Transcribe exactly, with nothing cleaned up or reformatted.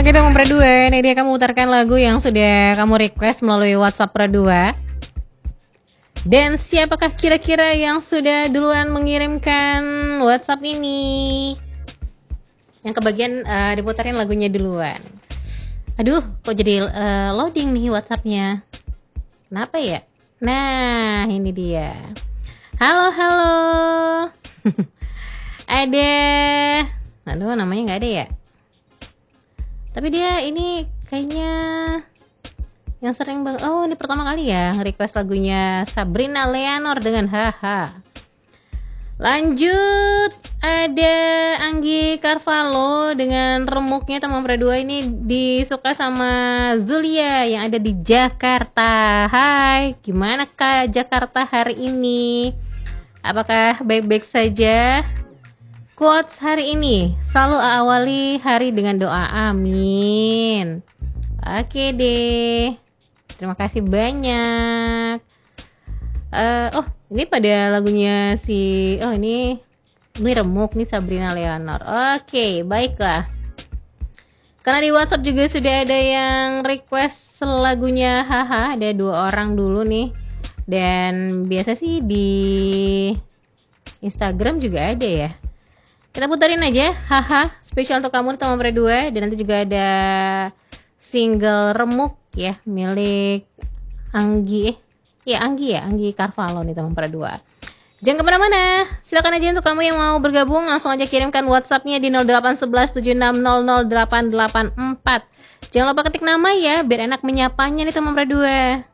Oke teman Perdua, ini dia kamu putarkan lagu yang sudah kamu request melalui WhatsApp Perdua. Dan siapakah kira-kira yang sudah duluan mengirimkan WhatsApp ini? Yang kebagian uh, diputarin lagunya duluan. Aduh, kok jadi uh, loading nih WhatsAppnya? Kenapa ya? Nah, ini dia. Halo, halo. Ada, aduh namanya nggak ada ya. Tapi dia ini kayaknya yang sering bang. Oh, ini pertama kali ya request lagunya Sabrina Leonor dengan haha. Lanjut, ada Anggi Carvalho dengan remuknya teman Perdua. Ini disuka sama Zulia yang ada di Jakarta. Hai, gimana Kak Jakarta hari ini? Apakah baik-baik saja? Quotes hari ini, selalu awali hari dengan doa, amin. Oke deh, terima kasih banyak. uh, Oh, ini pada lagunya si, oh ini ini remuk nih Sabrina Leonor. Oke, baiklah. Karena di WhatsApp juga sudah ada yang request lagunya haha, ada dua orang dulu nih. Dan biasa sih di Instagram juga ada ya. Kita putarin aja, haha, spesial untuk kamu teman Perdua. Dan nanti juga ada single remuk ya, milik Anggi, eh, ya Anggi ya, Anggi Carvalho nih teman Perdua. Jangan kemana-mana, silakan aja untuk kamu yang mau bergabung, langsung aja kirimkan WhatsAppnya di nol delapan satu satu tujuh enam nol nol delapan delapan empat. Jangan lupa ketik nama ya, biar enak menyapanya nih teman Perdua.